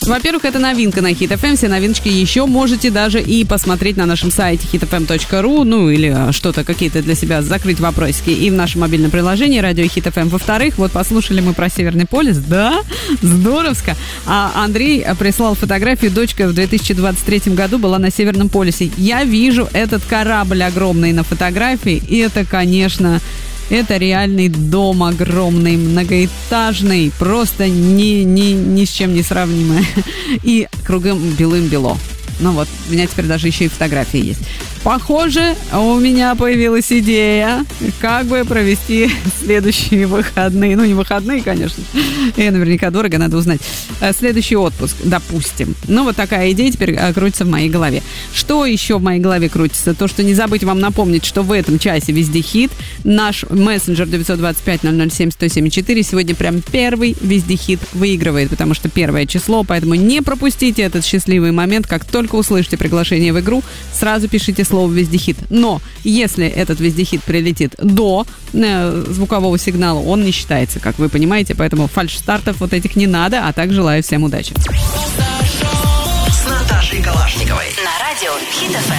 Во-первых, это новинка на Hit FM. Все новиночки еще можете даже и посмотреть на нашем сайте hitfm.ru, ну или что-то, какие-то для себя закрыть вопросики и в нашем мобильном приложении радио Hit FM. Во-вторых, вот послушали мы про Северный полюс. Да, здоровско. А Андрей прислал фотографию. Дочка в 2023 году была на Северном полюсе. Я вижу этот корабль огромный на фотографии. И это, конечно... Это реальный дом огромный, многоэтажный, просто ни с чем не сравнимый. И кругом белым-бело. Ну вот, у меня теперь даже еще и фотографии есть. Похоже, у меня появилась идея, как бы провести следующие выходные. Ну, не выходные, конечно. И наверняка дорого, надо узнать. Следующий отпуск, допустим. Ну, вот такая идея теперь крутится в моей голове. Что еще в моей голове крутится? То, что не забыть вам напомнить, что в этом часе везде хит. Наш мессенджер 925-007-1074 сегодня прям первый везде хит выигрывает, потому что 1 число, поэтому не пропустите этот счастливый момент. Как только услышите приглашение в игру, сразу пишите слово «Вездехит». Но если этот вездехит прилетит до звукового сигнала, он не считается, как вы понимаете, поэтому фальш-стартов вот этих не надо, а так желаю всем удачи. С Наташей Калашниковой на радио Hit FM.